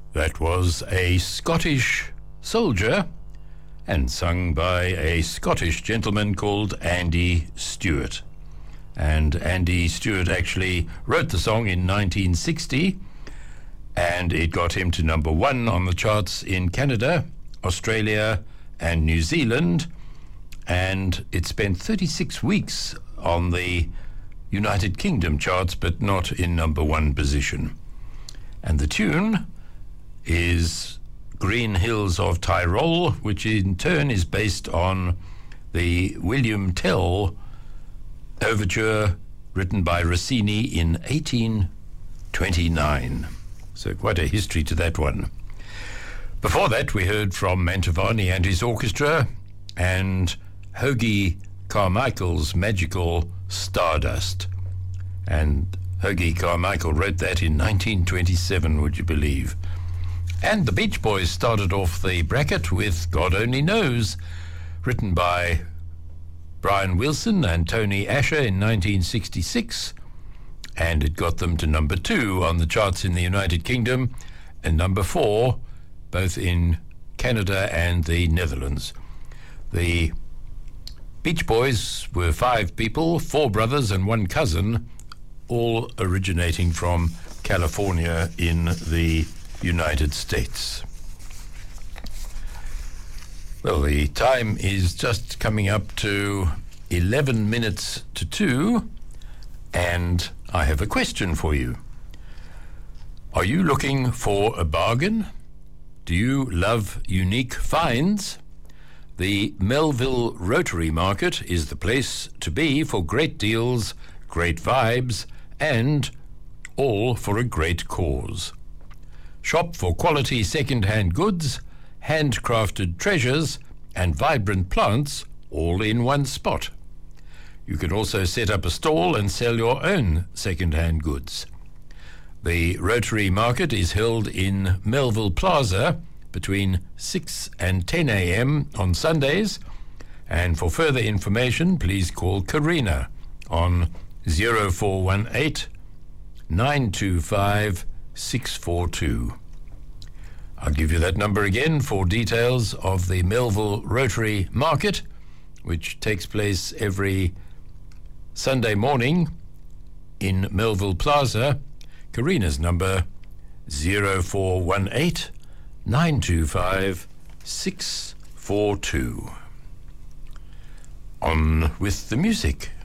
That was a Scottish soldier and sung by a Scottish gentleman called Andy Stewart. And Andy Stewart actually wrote the song in 1960, and it got him to number one on the charts in Canada, Australia, and New Zealand, and it spent 36 weeks on the United Kingdom charts, but not in number one position. And the tune is Green Hills of Tyrol, which in turn is based on the William Tell overture written by Rossini in 1829. So quite a history to that one. Before that, we heard from Mantovani and his orchestra and Hoagy Carmichael's magical Stardust. And Hoagy Carmichael wrote that in 1927, would you believe? And the Beach Boys started off the bracket with God Only Knows, written by Brian Wilson and Tony Asher in 1966, and it got them to number 2 on the charts in the United Kingdom and number 4 both in Canada and the Netherlands. The Beach Boys were 5 people, 4 brothers and 1 cousin, all originating from California in the United States. Well, the time is just coming up to 11 minutes to 2, and I have a question for you. Are you looking for a bargain? Do you love unique finds? The Melville Rotary Market is the place to be for great deals, great vibes, and all for a great cause. Shop for quality second-hand goods, handcrafted treasures, and vibrant plants all in one spot. You can also set up a stall and sell your own second-hand goods. The Rotary Market is held in Melville Plaza between 6 and 10 a.m. on Sundays, and for further information, please call Karina on 0418 925 642. I'll give you that number again for details of the Melville Rotary Market, which takes place every Sunday morning in Melville Plaza. Karina's number 0418 925 642. On with the music.